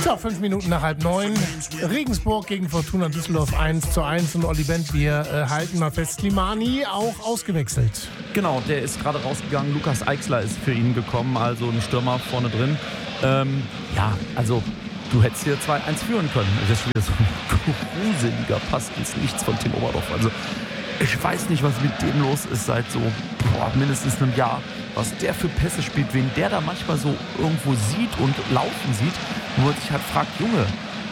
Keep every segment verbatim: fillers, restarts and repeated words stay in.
Ja, fünf Minuten nach halb neun. Regensburg gegen Fortuna Düsseldorf eins zu eins. Und Olli Bent, wir äh, halten mal fest, Slimani auch ausgewechselt. Genau, der ist gerade rausgegangen. Lukas Eichsler ist für ihn gekommen, also ein Stürmer vorne drin. Ähm, ja, also du hättest hier zwei eins führen können. Das ist wieder so ein gruseliger Pass ins Nichts von Tim Oberdorf. Also ich weiß nicht, was mit dem los ist seit so boah, mindestens einem Jahr. Was der für Pässe spielt, wen der da manchmal so irgendwo sieht und laufen sieht, wo man sich halt fragt, Junge,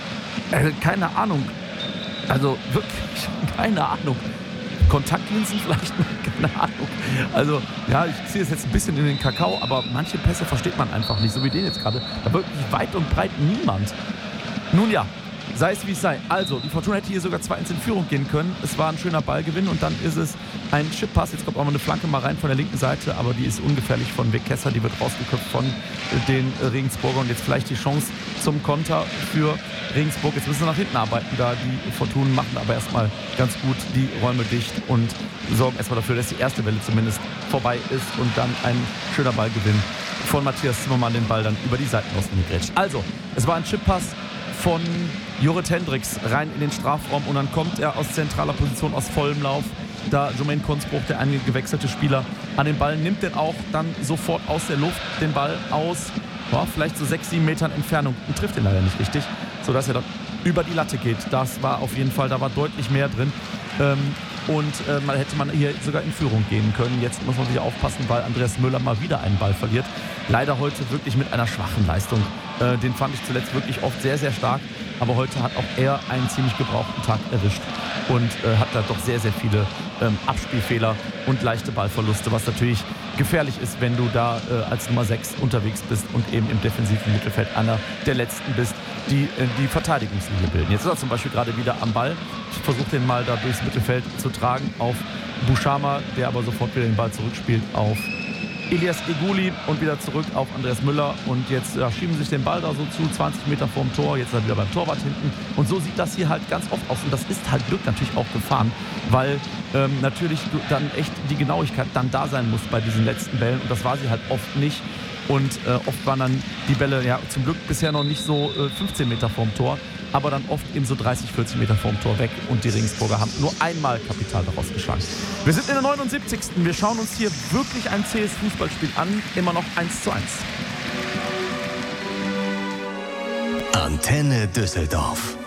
äh, keine Ahnung, also wirklich keine Ahnung. Kontaktlinsen vielleicht, keine Ahnung. Also ja, ich ziehe es jetzt ein bisschen in den Kakao, aber manche Pässe versteht man einfach nicht, so wie den jetzt gerade. Da wirklich weit und breit niemand. Nun ja, sei es wie es sei. Also, die Fortuna hätte hier sogar zwei eins in Führung gehen können. Es war ein schöner Ballgewinn und dann ist es ein Chippass. Jetzt kommt auch mal eine Flanke mal rein von der linken Seite, aber die ist ungefährlich von Vic Kessler. Die wird rausgeköpft von den Regensburgern. Und jetzt vielleicht die Chance zum Konter für Regensburg. Jetzt müssen wir nach hinten arbeiten, da die Fortunen machen aber erstmal ganz gut die Räume dicht und sorgen erstmal dafür, dass die erste Welle zumindest vorbei ist und dann ein schöner Ballgewinn von Matthias Zimmermann, den Ball dann über die Seitenaußen gegrätscht. Also, es war ein Chippass von Jorrit Hendricks rein in den Strafraum und dann kommt er aus zentraler Position, aus vollem Lauf. Da Jermaine Konsbruch, der eingewechselte Spieler, an den Ball, nimmt den auch dann sofort aus der Luft, den Ball aus, boah, vielleicht so sechs, sieben Metern Entfernung und trifft ihn leider nicht richtig, sodass er dann über die Latte geht. Das war auf jeden Fall, da war deutlich mehr drin. Ähm, und äh, man hätte man hier sogar in Führung gehen können. Jetzt muss man wieder aufpassen, weil Andreas Müller mal wieder einen Ball verliert. Leider heute wirklich mit einer schwachen Leistung. Äh, den fand ich zuletzt wirklich oft sehr, sehr stark. Aber heute hat auch er einen ziemlich gebrauchten Tag erwischt und äh, hat da doch sehr, sehr viele ähm, Abspielfehler und leichte Ballverluste, was natürlich gefährlich ist, wenn du da äh, als Nummer sechs unterwegs bist und eben im defensiven Mittelfeld einer der Letzten bist, die äh, die Verteidigungslinie bilden. Jetzt ist er zum Beispiel gerade wieder am Ball. Ich versuche den mal da durchs Mittelfeld zu tragen auf Buschama, der aber sofort wieder den Ball zurückspielt auf Elias Eguli und wieder zurück auf Andreas Müller. Und jetzt ja, schieben sich den Ball da so zu, zwanzig Meter vorm Tor. Jetzt ist er wieder beim Torwart hinten. Und so sieht das hier halt ganz oft aus. Und das ist halt Glück natürlich auch gefahren, weil ähm, natürlich dann echt die Genauigkeit dann da sein muss bei diesen letzten Bällen. Und das war sie halt oft nicht. Und äh, oft waren dann die Bälle ja zum Glück bisher noch nicht so äh, fünfzehn Meter vorm Tor, aber dann oft eben so dreißig, vierzig Meter vorm Tor weg. Und die Regensburger haben nur einmal Kapital daraus geschlagen. Wir sind in der neunundsiebzigsten Wir schauen uns hier wirklich ein zähes Fußballspiel an. Immer noch eins zu eins. Antenne Düsseldorf.